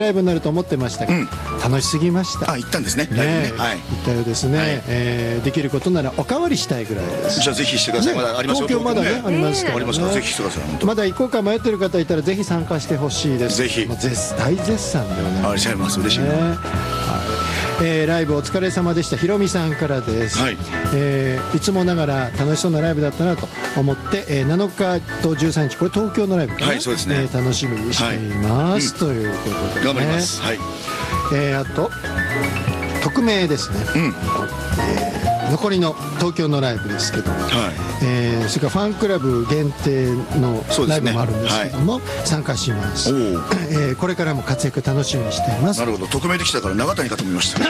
ライブになると思ってましたが、楽しすぎました。 行ったんですね。 ね、行ったようですね。できることならおかわりしたいぐらいです。 じゃあぜひしてください。まだありますよ。 東京まだねありますからね。 ぜひしてください。 まだ行こうか迷ってる方いたらぜひ参加してほしいです。 ぜひ。 大絶賛でございます。 ありがとうございます。嬉しいね。 ライブお疲れ様でした。ひろみさんからです。いつもながら楽しそうなライブだったなと思って、7日と13日これ東京のライブかな、そうですね、楽しみにしています、ということで、 頑張ります。 あと匿名ですね、残りの東京のライブですけども、それからファンクラブ限定のライブもあるんですけども、参加します。これからも活躍楽しみにしています。 なるほど、匿名できたから長谷かと思いました。違い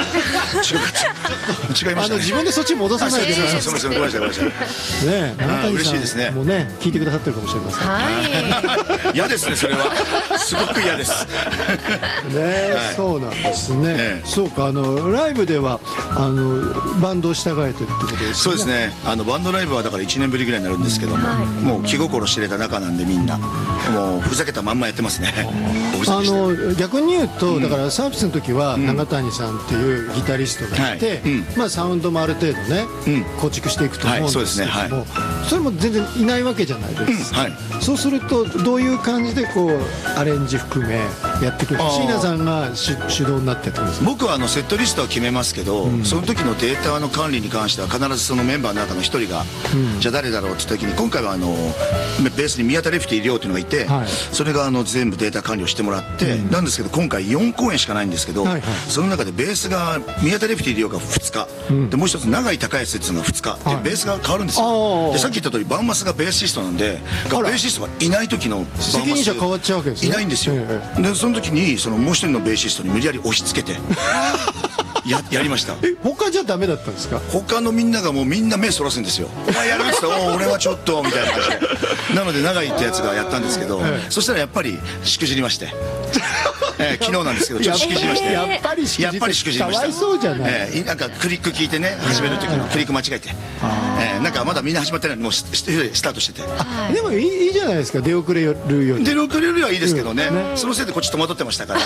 ました。 自分でそっち戻さないでください。 すみません、ごめんなさい、ごめんなさい。 ね、長谷嬉しいですね。 もうね、聞いてくださってるかもしれません。 嫌ですね、それは。すごく嫌です。 ね、そうなんですね。そうか、ライブではバンドを従えてるってことですね。 そうですね。バンドライブはだから1年ぶりぐらいになるんですけども、もう気心知れた仲なんでみんなもうふざけたまんまやってますね。 逆に言うとだからサービスの時は長谷さんっていうギタリストがいて、まあサウンドもある程度ね構築していくと思うんですけども、それも全然いないわけじゃないですか。そうするとどういう感じでこうアレンジ含めやっていくのか、椎名さんが主導になってやってるんですか。 僕はセットリストは決めますけど、その時のデータの管理に関しては必ずそのメンバーの中の一人が、じゃあ誰だろうって言った時に、今回はベースに宮田レフティ亮っていうのがいて、それが全部データ管理をしてもらって、なんですけど今回4公演しかないんですけど、その中でベースが宮田レフティ亮が2日、でもう一つ永井孝康っていうのが2日でベースが変わるんですよ。でさっき言った通りバンマスがベーシストなんで、ベーシストがいない時のバンマス責任者変わっちゃうわけですね。 いないんですよ。でその時にもう一人のベーシストに無理やり押し付けてやりました。 他じゃダメだったんですか。 他のみんながもうみんな目そらすんですよ。お前やるって言ったら俺はちょっとみたいな感じで、なので永井ってやつがやったんですけど、そしたらやっぱりしくじりまして、昨日なんですけどちょっとしくじりまして、やっぱりしくじりました。 かわいそうじゃない。 なんかクリック聞いてね、始める時のクリック間違えて、なんかまだみんな始まってないのにもうスタートしてて、 でもいいじゃないですか。出遅れるより。 出遅れるよりはいいですけどね。そのせいでこっち戸惑ってましたから、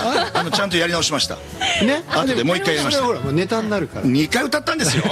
ちゃんとやり直しました。ね。後でもう一回やりました。 ほらもうネタになるから。 2回歌ったんですよ。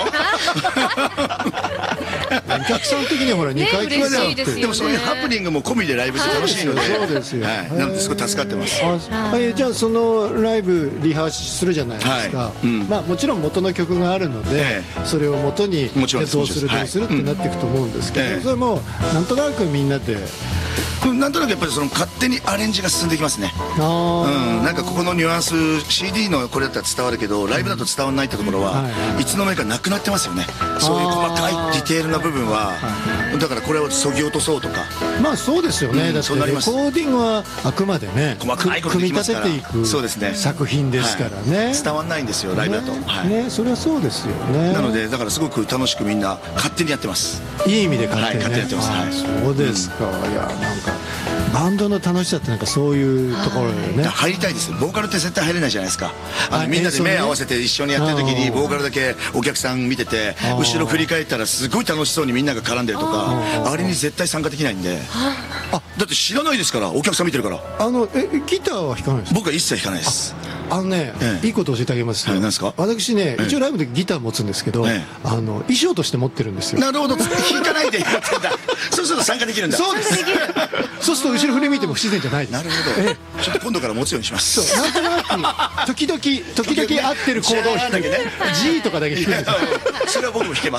お客さん的にはほら2回聞いて、 でもそういうハプニングも込みでライブって楽しいので、 そうですよ。 なのですごい助かってます。 じゃあそのライブリハするじゃないですか。まあもちろん元の曲があるので、それを元にどうするってなっていくと思うんですけど、それもなんとなくみんなで。 なんとなくやっぱり勝手にアレンジが進んでいきますね。なんかここのニュアンス CD のこれだったら伝わるけどライブだと伝わらないってところはいつの間にかなくなってますよね。そういう細かいディテールな部分はだからこれをそぎ落とそうとか。 まあそうですよね。だってレコーディングはあくまでね組み立てていく作品ですからね。 伝わらないんですよライブだと。 それはそうですよね。 なのでだからすごく楽しくみんな勝手にやってます。 いい意味で勝手にやってます。 そうですか。いやなんかバンドの楽しさってなんかそういうところでね入りたいです。ボーカルって絶対入れないじゃないですか。みんなで目合わせて一緒にやってる時にボーカルだけお客さん見てて後ろ振り返ったらすごい楽しそうにみんなが絡んでるとか、あれに絶対参加できないんで。だって知らないですからお客さん見てるから。 ギターは弾かないですか。 僕は一切弾かないです。 いいことを教えてあげます。 何ですか。 私ね一応ライブでギター持つんですけど衣装として持ってるんですよ。 なるほど。弾かないでやってんだ。そうすると参加できるんだ。 そうです。そうすると後ろ振り向いても不自然じゃないです。 なるほど。ちょっと今度から持つようにします。 なんとなく時々合ってるコードを弾く。G とかだけ弾くんですよ。 それは僕も弾けます。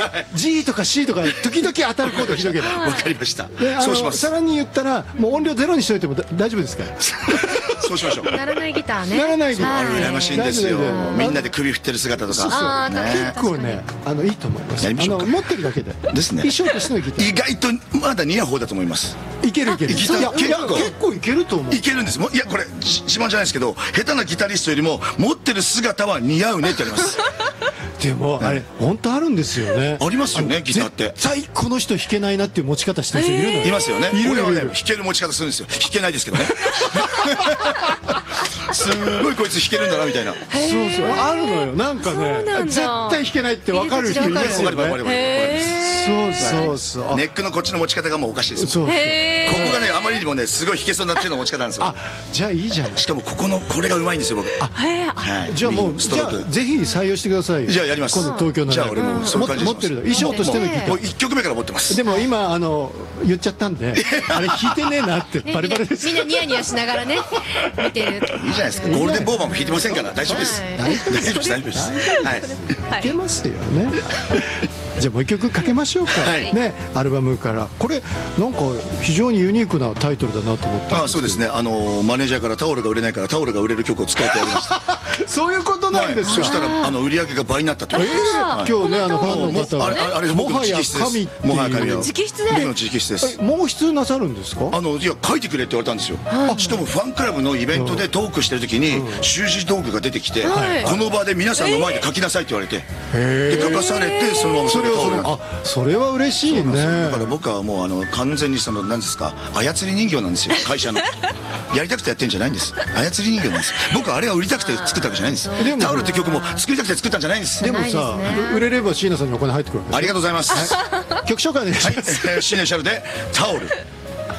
G とか C とか時々当たるコードを弾けば。 わかりました。そうします。 さらに言ったらもう音量ゼロにしといても大丈夫ですから。 そうしましょう。 ならないギターね。 ならないギター。 羨ましいんですよ。みんなで首振ってる姿とか。 結構ねいいと思います。持ってるだけで。 ですね。 衣装としてのギター。 意外とまだ似合う方だと思います。 いける。 ギター結構いけると思う。 いけるんです。いやこれ自慢じゃないですけど下手なギタリストよりも持ってる姿は似合うねって言われます。 でもあれ本当あるんですよね。 ありますよねギターって。 絶対この人弾けないなっていう持ち方してる人いるの。 いますよね。俺はね弾ける持ち方するんですよ。弾けないですけどね。すごいこいつ弾けるんだなみたいな。 そうあるのよ。なんかね絶対弾けないって分かる人いますよね。 そうそう、 ネックのこっちの持ち方がもうおかしいです。 そう、 ここがねあまりにもねすごい引けそうになってるの持ち方なんですよ。 あ、じゃあいいじゃん。 しかもここのこれがうまいんですよ僕。 じゃあもうじゃあぜひ採用してください。 じゃあやります。 今度東京の。 じゃあ俺もそういう感じ持ってる衣装としてのギター。 もう1曲目から持ってます。 でも今言っちゃったんで、あれ弾いてねえなってバレバレです。 みんなニヤニヤしながらね見てる。 いいじゃないですか。ゴールデンボーバーも弾いてませんから大丈夫です。大丈夫です大丈夫です。 はい。いけますよね。じゃあもう一曲かけましょうか。ね、アルバムから。これなんか非常にユニークなタイトルだなと思った。 あ、そうですね。マネージャーからタオルが売れないからタオルが売れる曲を使えてやりました。 そういうことなんですか。 そしたら売り上げが倍になったと。 今日ねファンの方はあれもはや神っていう。もはや神は。 直筆で。 僕の直筆です。 毛筆なさるんですか。 いや書いてくれって言われたんですよ。しかもファンクラブのイベントでトークしてる時に習字道具が出てきて、この場で皆さんの前で書きなさいって言われて、で書かされてそのままそれをそれは嬉しいね。 だから僕はもう完全に何ですか操り人形なんですよ会社の。やりたくてやってんじゃないんです。操り人形なんです。僕はあれは売りたくて作ったわけじゃないんです。タオルって曲も作りたくて作ったんじゃないんです。 でもさ、売れれば椎名さんにお金入ってくるわけ。 ありがとうございます。 曲紹介お願いします。 シネシャルでタオル。